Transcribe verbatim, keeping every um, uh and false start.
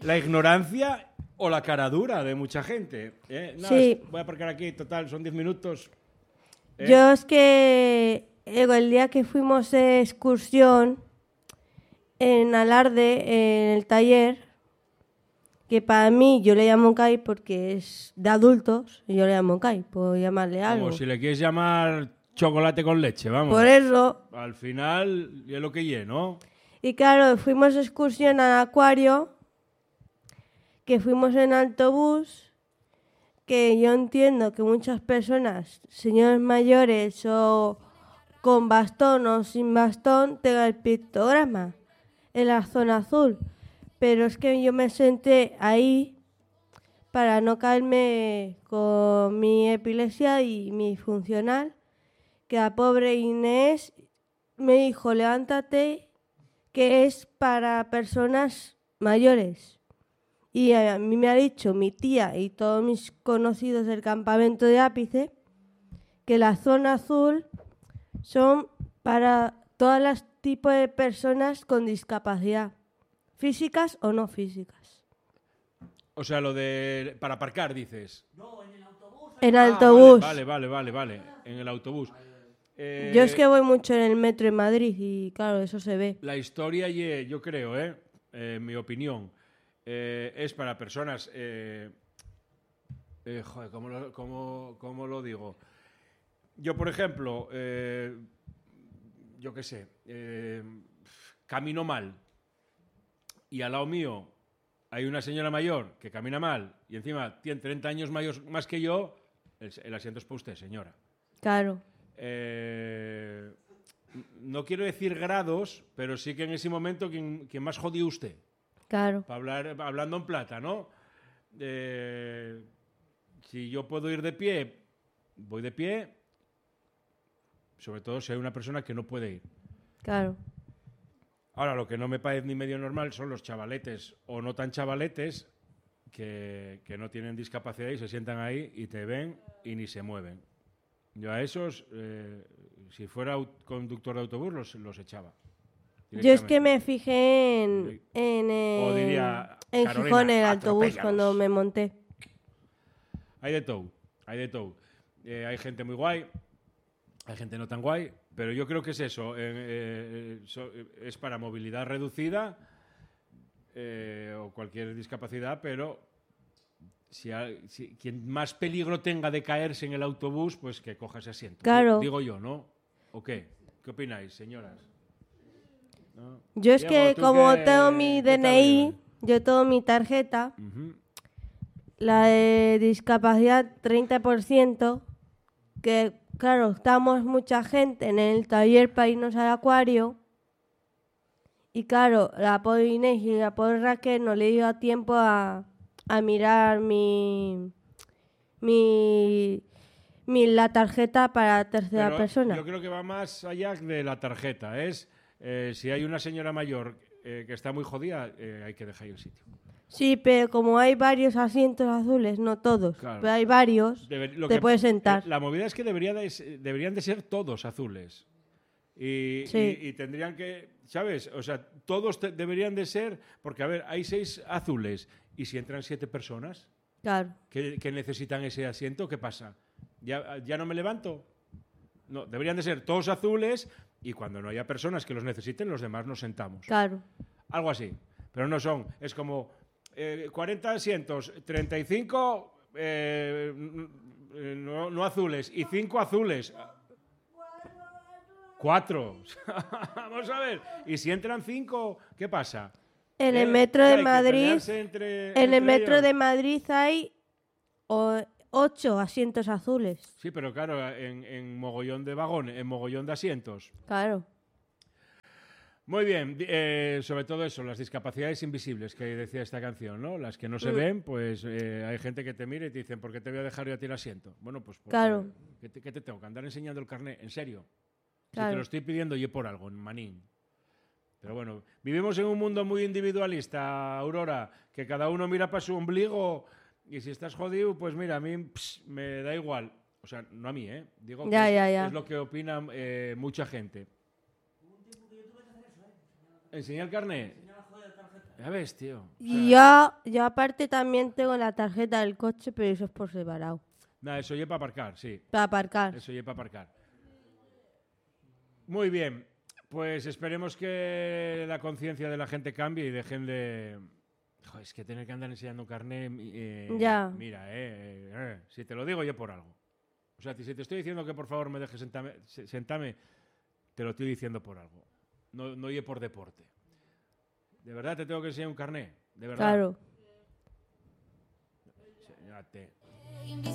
la ignorancia o la cara dura de mucha gente. ¿eh? No, Sí. Voy a aparcar aquí, total, son diez minutos. ¿eh? Yo es que eh, el día que fuimos de excursión en Alarde, en el taller, que para mí yo le llamo C A I porque es de adultos, y yo le llamo C A I, puedo llamarle algo. Como si le quieres llamar chocolate con leche, vamos. Por eso. Al final, es lo que lleno, ¿no? Y claro, fuimos de excursión al acuario, que fuimos en autobús, que yo entiendo que muchas personas, señores mayores o con bastón o sin bastón, tengan el pictograma en la zona azul. Pero es que yo me senté ahí para no caerme con mi epilepsia y mi funcional, que la pobre Inés me dijo, levántate, que es para personas mayores. Y a mí me ha dicho mi tía y todos mis conocidos del campamento de Ápice que la zona azul son para todos los tipos de personas con discapacidad, físicas o no físicas. O sea, lo de... para aparcar, dices. En Ah, autobús. Vale, vale, vale, vale. En el autobús. Eh, Yo es que voy mucho en el metro en Madrid y claro, eso se ve. La historia, ye, yo creo, ¿eh? Eh, mi opinión, eh, es para personas... Eh, eh, joder, ¿cómo lo, cómo, cómo lo digo? Yo, por ejemplo, eh, yo qué sé, eh, camino mal y al lado mío hay una señora mayor que camina mal y encima tiene treinta años mayor, más que yo, el, el asiento es para usted, señora. Claro. Eh, no quiero decir grados, pero sí que en ese momento quien, quien más jodió usted. Claro. Para hablar, hablando en plata, ¿no? Eh, si yo puedo ir de pie, voy de pie, sobre todo si hay una persona que no puede ir. Claro. Ahora, lo que no me parece ni medio normal son los chavaletes o no tan chavaletes que, que no tienen discapacidad y se sientan ahí y te ven y ni se mueven. Yo a esos, eh, si fuera conductor de autobús, los, los echaba. Yo es que me fijé en, en, O en, diría, en Carolina, Gijón en el autobús atropéllalos. cuando me monté. Hay de todo, hay de todo. Eh, hay gente muy guay, hay gente no tan guay, pero yo creo que es eso, eh, eh, so, eh, es para movilidad reducida eh, o cualquier discapacidad, pero si, hay, si quien más peligro tenga de caerse en el autobús, pues que coja ese asiento. Claro. Digo yo, ¿no? ¿O qué? ¿Qué opináis, señoras? ¿No? Yo es Diego, que ¿tú como qué- tengo mi qué tal D N I, llevas? yo tengo mi tarjeta, Ujú. la de discapacidad treinta por ciento, que claro, estamos mucha gente en el taller para irnos al acuario, y claro, la pobre Inés y la pobre Raquel no le dio tiempo a, a mirar mi, mi, mi la tarjeta para tercera Pero persona. yo creo que va más allá de la tarjeta. Es eh, si hay una señora mayor eh, que está muy jodida, eh, hay que dejar el sitio. Sí, pero como hay varios asientos azules, no todos, Claro. pero hay varios, Debe- lo te que- puedes sentar. eh, La movida es que debería de, deberían de ser todos azules. Y, Sí. y- y tendrían que, ¿sabes? O sea, todos te- deberían de ser, porque a ver, hay seis azules y si entran siete personas Claro. que, que necesitan ese asiento, ¿qué pasa? ¿Ya, ¿Ya no me levanto? No, deberían de ser todos azules y cuando no haya personas que los necesiten, los demás nos sentamos. Claro. Algo así. Pero no son. Es como eh, cuarenta asientos, treinta y cinco eh, no, no azules y cinco azules. Cuatro. Vamos a ver. Y si entran cinco, ¿qué pasa? En ¿Eh? el metro ¿Qué de hay que Madrid, pelearse entre- en el entre metro ellos? de Madrid hay o- ocho asientos azules. Sí, pero claro, en, en mogollón de vagones, en mogollón de asientos. Claro. Muy bien, di- eh, sobre todo eso, las discapacidades invisibles que decía esta canción, ¿no? Las que no se Mm. ven, pues eh, hay gente que te mira y te dicen, ¿por qué te voy a dejar yo a ti el asiento? Bueno, pues porque, Claro. ¿qué te, qué te tengo? ¿Que andar enseñando el carnet? ¿En serio? Si Claro. te lo estoy pidiendo yo por algo, en manín. Pero bueno, vivimos en un mundo muy individualista, Aurora, que cada uno mira para su ombligo y si estás jodido, pues mira, a mí ps, me da igual. O sea, no a mí, ¿eh? Digo que Ya, es, ya, ya. es lo que opina eh, mucha gente. ¿Enseñar el carnet? Ya ves, tío. O Y sea, yo, yo aparte también tengo la tarjeta del coche, pero eso es por separado. nada, eso ya para aparcar, sí. Para aparcar. Eso ya para aparcar. Muy bien. Pues esperemos que la conciencia de la gente cambie y dejen de... Joder, es que tener que andar enseñando carné... eh, Ya. Mira, eh, eh, si te lo digo yo por algo. O sea, si te estoy diciendo que por favor me dejes sentarme, sentarme te lo estoy diciendo por algo. No, no oye por deporte. ¿De verdad te tengo que enseñar un carné? ¿De verdad? Claro. Enséñate.